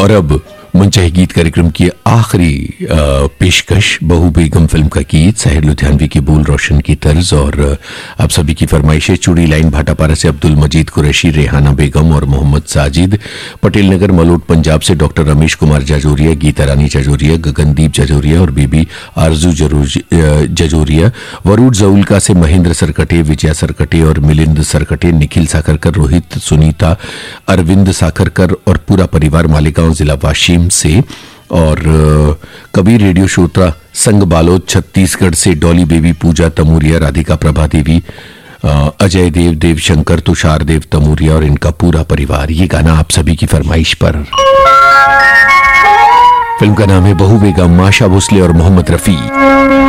और अब मनचाहे गीत कार्यक्रम की आखिरी पेशकश, बहू बेगम फिल्म का गीत, साहिर लुधियानवी की बोल, रोशन की तर्ज और आप सभी की फरमाइशें। चूड़ी लाइन भाटापारा से अब्दुल मजीद कुरैशी, रेहाना बेगम और मोहम्मद साजिद। पटेल नगर मलोट पंजाब से डॉक्टर रमेश कुमार जाजोरिया, गीता रानी जाजोरिया, गगनदीप जाजोरिया और बीबी आरजू जाजोरिया। वरूड जउलका से महेंद्र सरकटे, विजया सरकटे और मिलिंद सरकटे, निखिल साखरकर, रोहित, सुनीता, अरविंद साखरकर और पूरा परिवार मालेगांव जिला वाशिम से। और कबीर रेडियो श्रोता संघ बालोद छत्तीसगढ़ से डॉली बेबी, पूजा तमूरिया, राधिका प्रभा देवी, अजय देव, देव शंकर, तुषार देव तमूरिया और इनका पूरा परिवार। ये गाना आप सभी की फरमाइश पर। फिल्म का नाम है बहू बेगम, माशा भोसले और मोहम्मद रफी।